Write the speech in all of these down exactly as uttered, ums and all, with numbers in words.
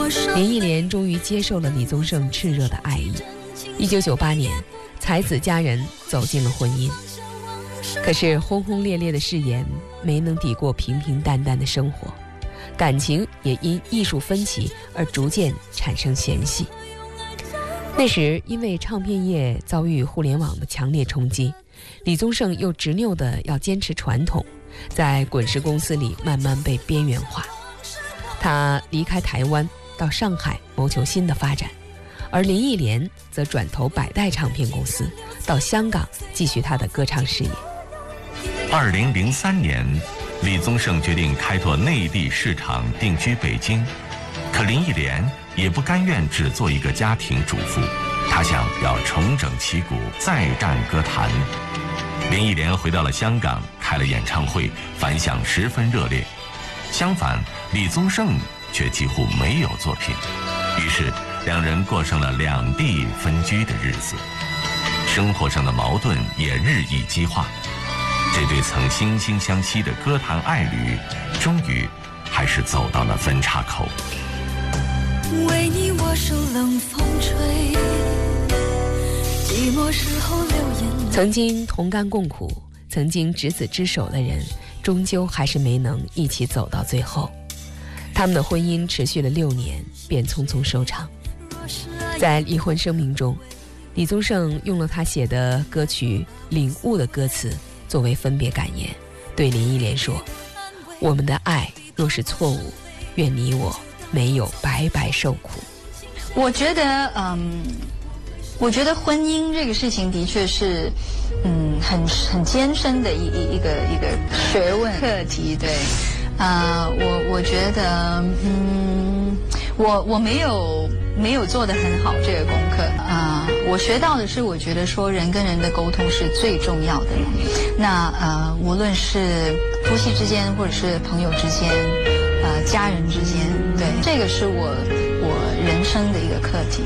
林忆莲终于接受了李宗盛炽热的爱意。一九九八年，才子佳人走进了婚姻。可是轰轰烈烈的誓言没能抵过平平淡淡的生活，感情也因艺术分歧而逐渐产生嫌隙。那时因为唱片业遭遇互联网的强烈冲击，李宗盛又执拗地要坚持传统，在滚石公司里慢慢被边缘化。他离开台湾到上海谋求新的发展，而林忆莲则转投百代唱片公司，到香港继续他的歌唱事业。 二零零三年，李宗盛决定开拓内地市场，定居北京。可林忆莲也不甘愿只做一个家庭主妇，她想要重整旗鼓，再战歌坛。林忆莲回到了香港，开了演唱会，反响十分热烈。相反，李宗盛却几乎没有作品，于是两人过上了两地分居的日子，生活上的矛盾也日益激化。这对曾惺惺相惜的歌坛爱侣，终于还是走到了分岔口。 为你我受冷风吹，寂寞时候流眼泪。 曾经同甘共苦，曾经执子之手的人，终究还是没能一起走到最后。他们的婚姻持续了六年，便匆匆收场。在离婚声明中，李宗盛用了他写的歌曲《领悟》的歌词作为分别感言，对林忆莲说：我们的爱若是错误，愿你我没有白白受苦。 我觉得嗯我觉得婚姻这个事情的确是嗯很很艰深的一一一个一个学问课题。对啊、呃、我我觉得嗯我我没有没有做得很好这个功课啊、呃、我学到的是，我觉得说人跟人的沟通是最重要的。那呃无论是夫妻之间，或者是朋友之间，呃家人之间，对，这个是我我人生的一个课题。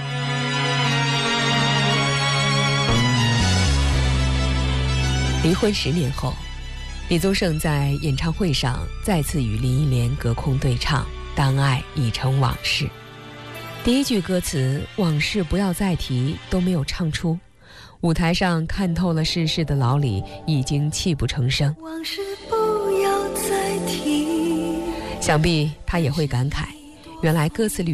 离婚十年后，李宗盛在演唱会上再次与林忆莲隔空对唱《当爱已成往事》。第一句歌词“往事不要再提”都没有唱出，舞台上看透了世事的老李已经泣不成声。 往事不要再提， 想必他也会感慨，原来歌词里